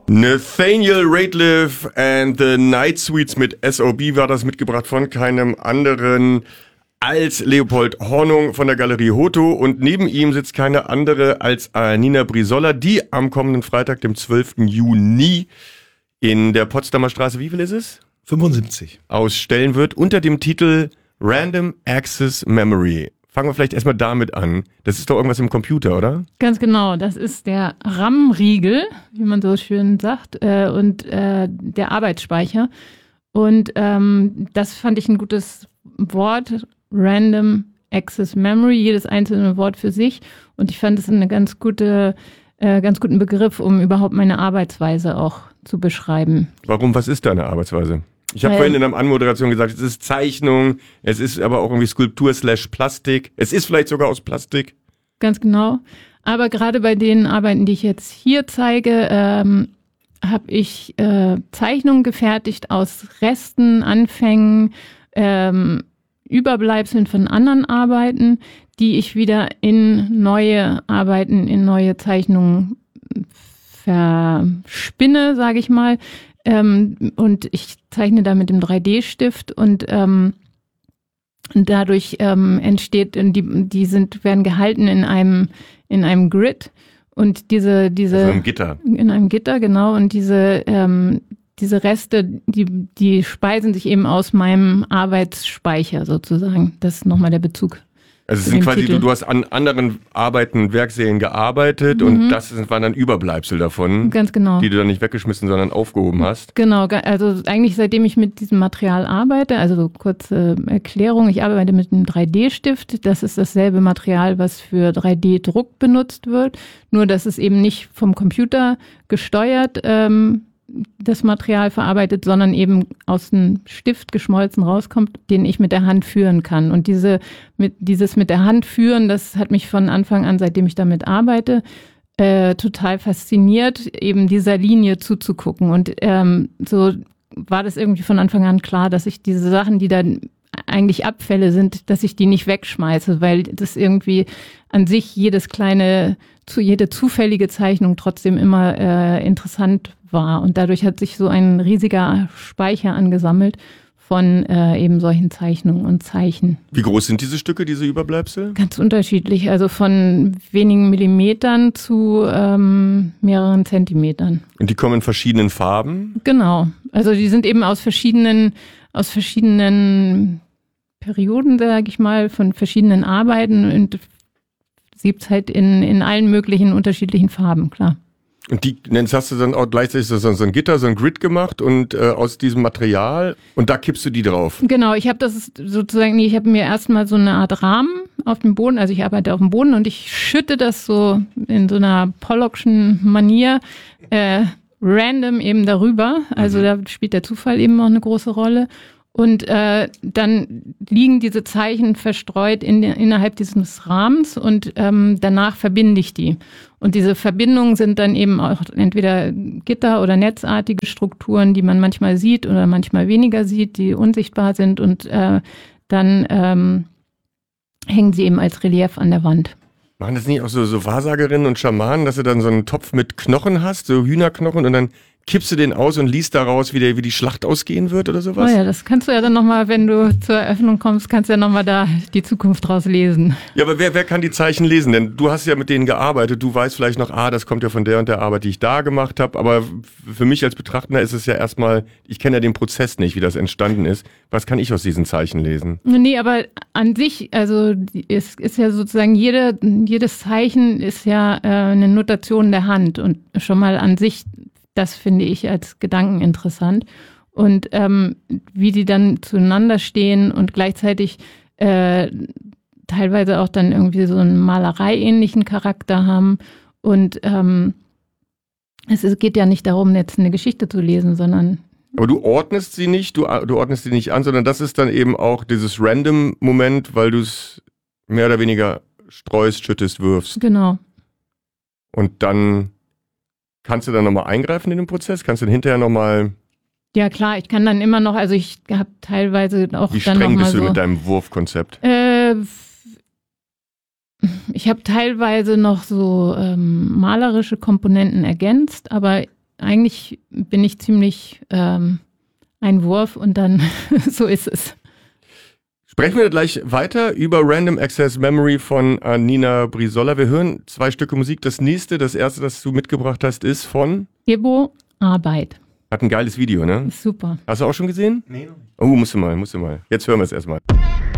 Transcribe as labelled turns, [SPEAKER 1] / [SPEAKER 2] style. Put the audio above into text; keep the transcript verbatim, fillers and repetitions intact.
[SPEAKER 1] Nathaniel Rateliff and the Night Suites mit S O B war das, mitgebracht von keinem anderen als Leopold Hornung von der Galerie Hoto. Und neben ihm sitzt keine andere als Nina Brizola, die am kommenden Freitag, dem zwölften Juni, in der Potsdamer Straße, wie viel ist es?
[SPEAKER 2] fünfundsiebzig.
[SPEAKER 1] Ausstellen wird unter dem Titel Random Access Memory. Fangen wir vielleicht erstmal damit an. Das ist doch irgendwas im Computer, oder?
[SPEAKER 3] Ganz genau. Das ist der RAM-Riegel, wie man so schön sagt, äh, und äh, der Arbeitsspeicher. Und ähm, das fand ich ein gutes Wort. Random Access Memory, jedes einzelne Wort für sich. Und ich fand es eine ganz gute, äh, ganz guten Begriff, um überhaupt meine Arbeitsweise auch zu beschreiben.
[SPEAKER 1] Warum? Was ist deine Arbeitsweise? Ich habe vorhin in der Anmoderation gesagt, es ist Zeichnung, es ist aber auch irgendwie Skulptur slash Plastik. Es ist vielleicht sogar aus Plastik.
[SPEAKER 3] Ganz genau. Aber gerade bei den Arbeiten, die ich jetzt hier zeige, ähm, habe ich äh, Zeichnungen gefertigt aus Resten, Anfängen, ähm, Überbleibseln von anderen Arbeiten, die ich wieder in neue Arbeiten, in neue Zeichnungen verspinne, sage ich mal. Ähm, und ich zeichne da mit dem drei D Stift und ähm, dadurch ähm, entsteht, die, die sind, werden gehalten in einem, in einem Grid und diese, diese.
[SPEAKER 1] Also einem Gitter.
[SPEAKER 3] In einem Gitter, genau. Und diese, ähm, diese Reste, die, die speisen sich eben aus meinem Arbeitsspeicher sozusagen. Das ist nochmal der Bezug.
[SPEAKER 1] Also es sind quasi, du, du hast an anderen Arbeiten, Werkserien gearbeitet mhm. und das waren dann Überbleibsel davon.
[SPEAKER 3] Ganz genau.
[SPEAKER 1] Die du dann nicht weggeschmissen, sondern aufgehoben hast.
[SPEAKER 3] Genau, also eigentlich seitdem ich mit diesem Material arbeite, also so kurze Erklärung, ich arbeite mit einem drei D Stift. Das ist dasselbe Material, was für drei D Druck benutzt wird. Nur, dass es eben nicht vom Computer gesteuert ähm, das Material verarbeitet, sondern eben aus dem Stift geschmolzen rauskommt, den ich mit der Hand führen kann. Und diese, mit, dieses mit der Hand führen, das hat mich von Anfang an, seitdem ich damit arbeite, äh, total fasziniert, eben dieser Linie zuzugucken. Und ähm, so war das irgendwie von Anfang an klar, dass ich diese Sachen, die dann eigentlich Abfälle sind, dass ich die nicht wegschmeiße, weil das irgendwie an sich jedes kleine, zu, jede zufällige Zeichnung trotzdem immer äh, interessant war. Und dadurch hat sich so ein riesiger Speicher angesammelt von äh, eben solchen Zeichnungen und Zeichen.
[SPEAKER 1] Wie groß sind diese Stücke, diese Überbleibsel?
[SPEAKER 3] Ganz unterschiedlich, also von wenigen Millimetern zu ähm, mehreren Zentimetern.
[SPEAKER 1] Und die kommen in verschiedenen Farben?
[SPEAKER 3] Genau, also die sind eben aus verschiedenen, aus verschiedenen Perioden, sage ich mal, von verschiedenen Arbeiten und es gibt es halt in, in allen möglichen unterschiedlichen Farben, klar.
[SPEAKER 1] Und die, jetzt hast du dann auch gleichzeitig so, so ein Gitter, so ein Grid gemacht und äh, aus diesem Material und da kippst du die drauf.
[SPEAKER 3] Genau, ich habe das sozusagen, ich habe mir erstmal so eine Art Rahmen auf dem Boden, also ich arbeite auf dem Boden und ich schütte das so in so einer Pollockschen Manier äh, random eben darüber. Also mhm. da spielt der Zufall eben auch eine große Rolle. Und äh, dann liegen diese Zeichen verstreut in, innerhalb dieses Rahmens und ähm, danach verbinde ich die. Und diese Verbindungen sind dann eben auch entweder Gitter- oder netzartige Strukturen, die man manchmal sieht oder manchmal weniger sieht, die unsichtbar sind und äh, dann ähm, hängen sie eben als Relief an der Wand.
[SPEAKER 1] Machen das nicht auch so, so Wahrsagerinnen und Schamanen, dass du dann so einen Topf mit Knochen hast, so Hühnerknochen und dann kippst du den aus und liest daraus, wie, der, wie die Schlacht ausgehen wird oder sowas?
[SPEAKER 3] Oh ja, das kannst du ja dann nochmal, wenn du zur Eröffnung kommst, kannst du ja nochmal da die Zukunft draus lesen.
[SPEAKER 1] Ja, aber wer, wer kann die Zeichen lesen? Denn du hast ja mit denen gearbeitet, du weißt vielleicht noch, ah, das kommt ja von der und der Arbeit, die ich da gemacht habe, aber für mich als Betrachter ist es ja erstmal, ich kenne ja den Prozess nicht, wie das entstanden ist. Was kann ich aus diesen Zeichen lesen?
[SPEAKER 3] Nee, aber an sich, also es ist ja sozusagen, jede, jedes Zeichen ist ja äh, eine Notation der Hand und schon mal an sich, das finde ich als Gedanken interessant. Und ähm, wie die dann zueinander stehen und gleichzeitig äh, teilweise auch dann irgendwie so einen Malereiähnlichen Charakter haben. Und ähm, es ist, geht ja nicht darum, jetzt eine Geschichte zu lesen, sondern...
[SPEAKER 1] Aber du ordnest sie nicht, du, du ordnest sie nicht an, sondern das ist dann eben auch dieses Random-Moment, weil du es mehr oder weniger streust, schüttest, wirfst.
[SPEAKER 3] Genau.
[SPEAKER 1] Und dann... Kannst du dann nochmal eingreifen in den Prozess? Kannst du dann hinterher nochmal...
[SPEAKER 3] Ja klar, ich kann dann immer noch, also ich habe teilweise auch
[SPEAKER 1] Wie
[SPEAKER 3] dann noch mal so...
[SPEAKER 1] Wie streng bist du mit deinem Wurfkonzept?
[SPEAKER 3] Äh, ich habe teilweise noch so ähm, malerische Komponenten ergänzt, aber eigentlich bin ich ziemlich ähm, ein Wurf und dann so ist es.
[SPEAKER 1] Sprechen wir gleich weiter über Random Access Memory von Nina Brizola. Wir hören zwei Stücke Musik. Das nächste, das erste, das du mitgebracht hast, ist von
[SPEAKER 3] Ebo Arbeit.
[SPEAKER 1] Hat ein geiles Video, ne?
[SPEAKER 3] Super.
[SPEAKER 1] Hast du auch schon gesehen?
[SPEAKER 2] Nee, noch nicht.
[SPEAKER 1] Oh, musst du mal, musst du mal. Jetzt hören wir es erstmal.